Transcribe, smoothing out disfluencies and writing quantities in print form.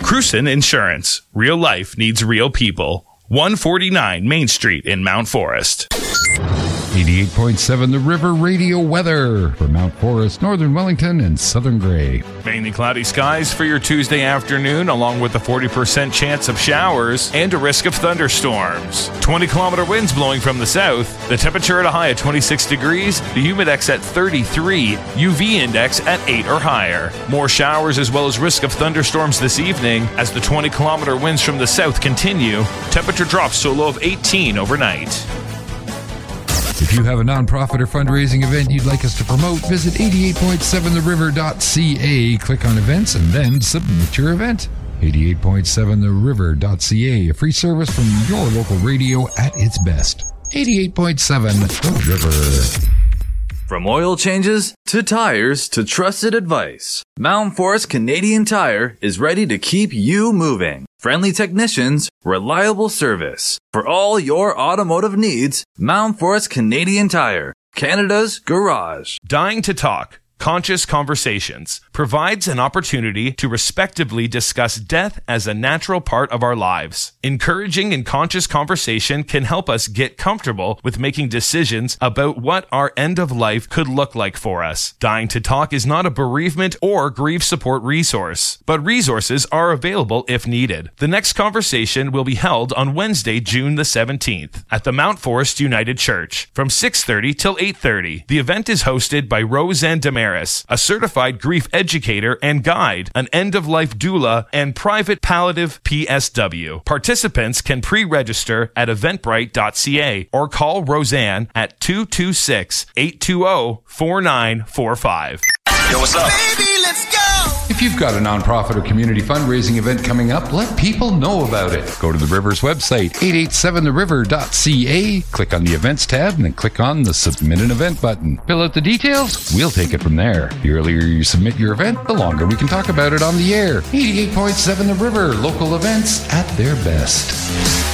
Cruson Insurance. Real life needs real people. 149 Main Street in Mount Forest. 88.7 The River Radio weather for Mount Forest, Northern Wellington, and Southern Grey. Mainly cloudy skies for your Tuesday afternoon, along with a 40% chance of showers and a risk of thunderstorms. 20-kilometer winds blowing from the south. The temperature at a high of 26 degrees, the humidex at 33, UV index at 8 or higher. More showers as well as risk of thunderstorms this evening as the 20-kilometer winds from the south continue. Temperature drops to a low of 18 overnight. If you have a nonprofit or fundraising event you'd like us to promote, visit 88.7theriver.ca, click on events, and then submit your event. 88.7theriver.ca, a free service from your local radio at its best. 88.7 The River. From oil changes to tires to trusted advice, Mountain Forest Canadian Tire is ready to keep you moving. Friendly technicians, reliable service. For all your automotive needs, Mountain Forest Canadian Tire, Canada's garage. Dying to Talk. Conscious Conversations provides an opportunity to respectively discuss death as a natural part of our lives. Encouraging and conscious conversation can help us get comfortable with making decisions about what our end of life could look like for us. Dying to Talk is not a bereavement or grief support resource, but resources are available if needed. The next conversation will be held on Wednesday, June the 17th at the Mount Forest United Church from 6:30 till 8:30. The event is hosted by Roseanne Damaris, a certified grief educator and guide, an end-of-life doula, and private palliative PSW. Participants can pre-register at eventbrite.ca or call Roseanne at 226-820-4945. Yo, what's up? Baby, let's go! If you've got a nonprofit or community fundraising event coming up, let people know about it. Go to the River's website, 887theriver.ca, click on the Events tab, and then click on the Submit an Event button. Fill out the details, we'll take it from there. The earlier you submit your event, the longer we can talk about it on the air. 88.7 The River, local events at their best.